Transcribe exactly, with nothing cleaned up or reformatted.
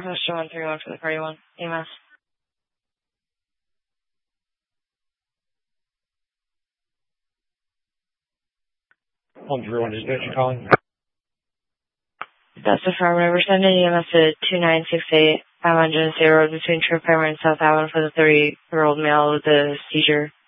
Mister one three one for the party one. E M S. one three one, dispatch, you calling? That's affirmative. We're sending E M S to two nine six eight, five hundred State Road between Trip Hammer and South Allen for the thirty-year-old male with a seizure.